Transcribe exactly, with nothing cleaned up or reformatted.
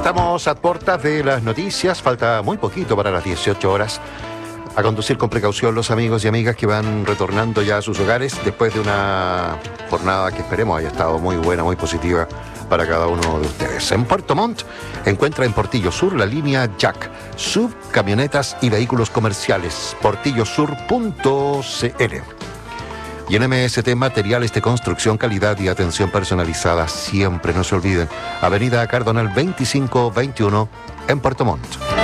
Estamos a puertas de las noticias, falta muy poquito para las dieciocho horas. A conducir con precaución los amigos y amigas que van retornando ya a sus hogares después de una jornada que esperemos haya estado muy buena, muy positiva para cada uno de ustedes. En Puerto Montt encuentra en Portillo Sur la línea Jack, sub, camionetas y vehículos comerciales, portillo sur punto c l. Y en M S T Materiales de Construcción, Calidad y Atención Personalizada, siempre no se olviden, Avenida Cardonal veinticinco veintiuno en Puerto Montt.